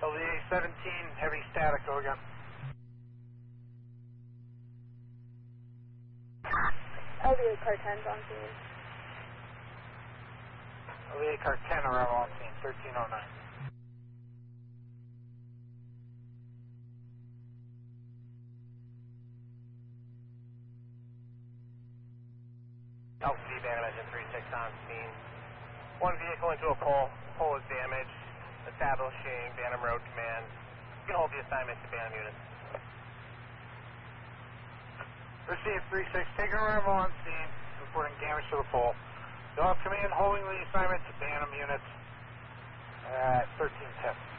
LVA 17, heavy static, go again. LVA car 10's on scene. LVA car 10 arrival on scene, 1309. Alpha V Bantam engine 36 on scene. One vehicle into a pole. Pole is damaged. Establishing Bantam Road Command. You can hold the assignment to Bantam units. Received 36, taking arrival on scene, reporting damage to the pole. You'll have command holding the assignment to Bantam units at 1310.